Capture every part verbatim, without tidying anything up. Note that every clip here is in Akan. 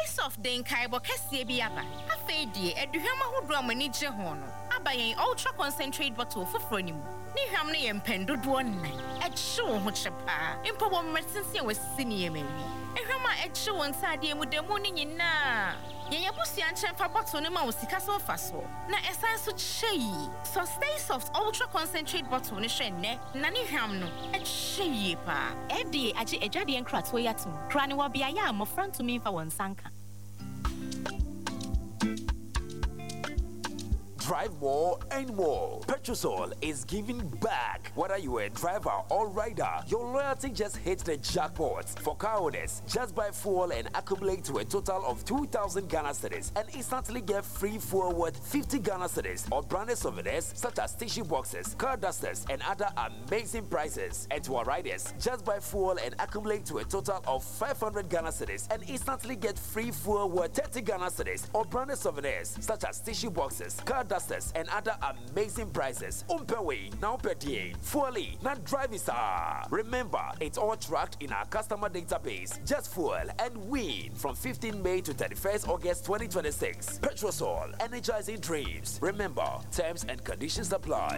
Staysoft den kaibo kese bi aba. Afei die eduhwam ahodo amani gye ho no. Aba yen ultra concentrate bottle foforo ni mu. Ni hwam ne yen pendodo nnan. E hye wo ho chepa. Impo wo mmertense wasisi ne yemawi. Ehwam a e hye wo nsade mu demu ni nyina. Yenya busia nchemfa bottle ne ma wo sika so fa so. Na esan so chei. So Staysoft ultra concentrate bottle ne hwe ne. Na ni hwam no e hye pa. E die age edwade enkrato yatum. Kra ne wo bia ya amofra ntumi mfa won sanka. Drive more and more. Petrosol is giving back. Whether you are a driver or rider, your loyalty just hit the jackpot. For car owners, just buy fuel and accumulate to a total of two thousand Ghana cedis and instantly get free fuel worth fifty Ghana cedis or branded souvenirs such as tissue boxes, car dusters, and other amazing prizes. And to our riders, just buy fuel and accumulate to a total of five hundred Ghana cedis and instantly get free fuel worth thirty Ghana cedis or branded souvenirs such as tissue boxes, car dusters, and other amazing prizes. Umpewe, now per day. Fully, not driving star. Remember, it's all tracked in our customer database. Just fuel and win from fifteenth May to thirty-first August twenty twenty-six. Petrosol, energizing dreams. Remember, terms and conditions apply.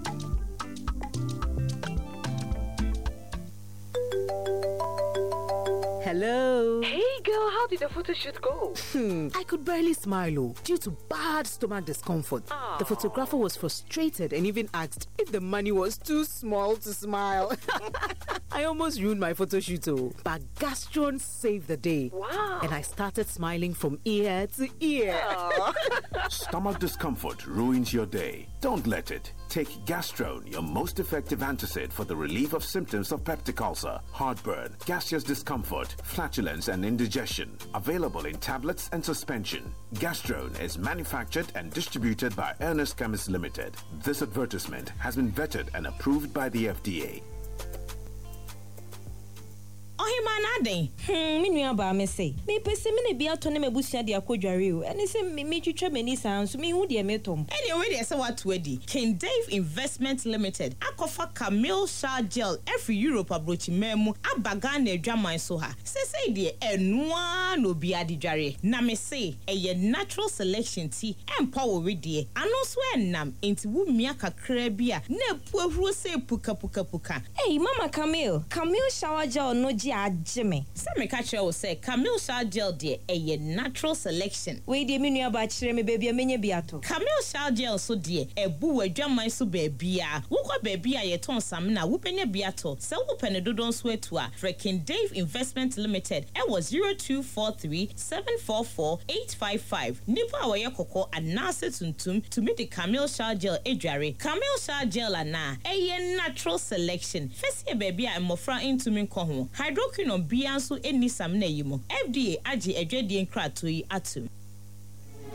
Hello. Hey girl, how did the photo shoot go? Hmm, I could barely smile oh, due to bad stomach discomfort. Aww. The photographer was frustrated and even asked if the money was too small to smile. I almost ruined my photo shoot oh, but Gastron saved the day. Wow. And I started smiling from ear to ear. Stomach discomfort ruins your day. Don't let it. Take Gastrone, your most effective antacid for the relief of symptoms of peptic ulcer, heartburn, gaseous discomfort, flatulence, and indigestion. Available in tablets and suspension. Gastrone is manufactured and distributed by Ernest Chemist Limited. This advertisement has been vetted and approved by the F D A. Ohimanade. Hmm, me nua ba me say. Me pese me ne bia to ne mabusua de akodware o. Ene se me me twetwa mani san so me hu de me tom. Ene we de se watu adi. King Dave Investment Limited. Akofa Camille Shah Gel every Europe abrochi memu abaga na adwaman so ha. Se se de enua no bia de dware. Na me say eye natural selection tea empower we de. Ano so enam enti wu mia kakra bia na epuahuru se puka puka puka. Hey Mama Camille, Camille Shower Gel no Jimmy. Some catch you say Camille Shah Gel de a natural selection. We de me nua ba kire me baby amenye biato. Camille Shah Gel so de e bu adwaman so baby a. Wo kwa baby a ye ton sam na wo penya biato. Se wo pene dodon so etu a. Freaking Dave Investment Limited. E was zero two four three seven four four eight five five. Nipa a ye kokko anase tuntum to meet the Camille Shah Gel edware. Camille Shah Gel ana e natural selection. First ye baby a mofra into me ko ho. Hydroquinone bianso eni sam na yimo. F D A agi edwade nkrato yi atum.